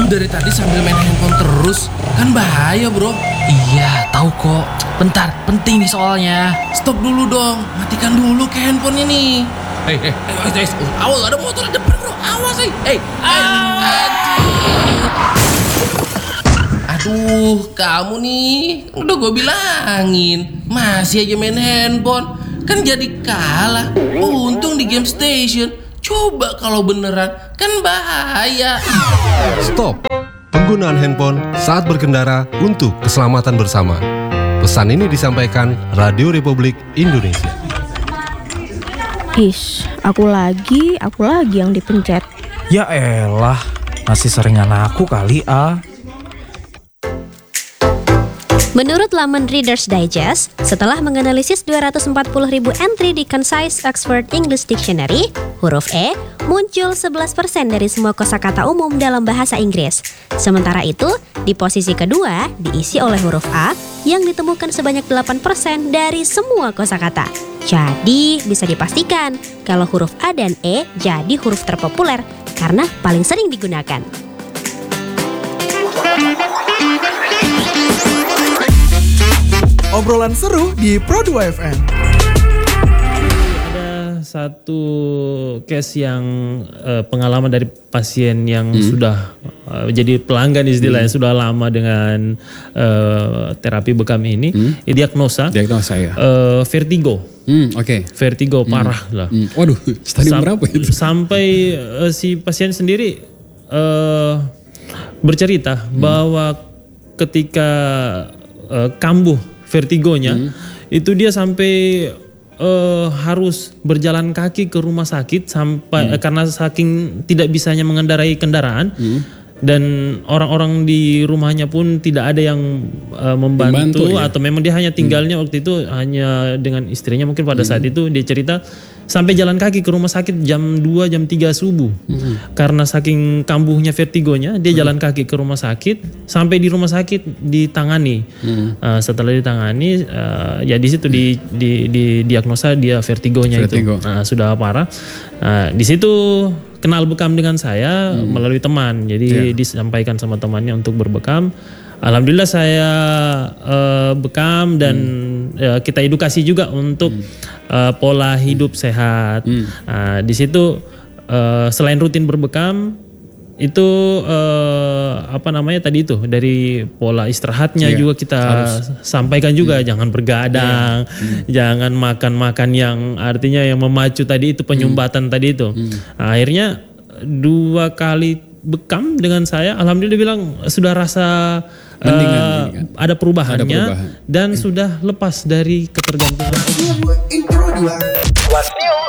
Lu dari tadi sambil main handphone terus, kan bahaya bro. Iya, tahu kok. Bentar, penting nih soalnya. Stop dulu dong, matikan dulu ke handphone ini. Awas ada motor di depan bro, awas Aduh, kamu nih, udah gue bilangin, masih aja main handphone, kan jadi kalah. Untung di game station, coba kalau beneran, kan bahaya. Stop penggunaan handphone saat berkendara untuk keselamatan bersama. Pesan ini disampaikan Radio Republik Indonesia. Aku lagi yang dipencet. Ya elah, masih seringan aku kali Menurut laman Reader's Digest, setelah menganalisis 240.000 entry di Concise Oxford English Dictionary, huruf E muncul 11% dari semua kosakata umum dalam bahasa Inggris. Sementara itu, di posisi kedua diisi oleh huruf A yang ditemukan sebanyak 8% dari semua kosakata. Jadi, bisa dipastikan kalau huruf A dan E jadi huruf terpopuler karena paling sering digunakan. Obrolan seru di Pro2 FM. Ada satu case yang pengalaman dari pasien yang sudah jadi pelanggan istilahnya, sudah lama dengan terapi bekam ini. Diagnosa ya. Vertigo. Vertigo parah lah. Waduh, stadium berapa itu? Sampai si pasien sendiri bercerita bahwa ketika kambuh vertigonya, itu dia sampai harus berjalan kaki ke rumah sakit sampai karena saking tidak bisanya mengendarai kendaraan. Dan orang-orang di rumahnya pun tidak ada yang membantu ya? Atau memang dia hanya tinggalnya waktu itu hanya dengan istrinya. Mungkin pada saat itu dia cerita sampai jalan kaki ke rumah sakit jam 2, jam 3 subuh. Karena saking kambuhnya vertigonya, dia jalan kaki ke rumah sakit, sampai di rumah sakit ditangani. Setelah ditangani, ya di situ di diagnosa dia vertigonya itu. Nah, sudah parah. Di situ kenal bekam dengan saya melalui teman. Jadi disampaikan sama temannya untuk berbekam. Alhamdulillah saya bekam dan kita edukasi juga untuk pola hidup sehat. Di situ selain rutin berbekam itu tadi itu dari pola istirahatnya juga kita sampaikan juga, jangan bergadang, jangan makan yang artinya yang memacu tadi itu, penyumbatan tadi itu. Akhirnya 2 kali bekam dengan saya, alhamdulillah bilang sudah rasa ada perubahannya dan sudah lepas dari ketergantungan. What's new?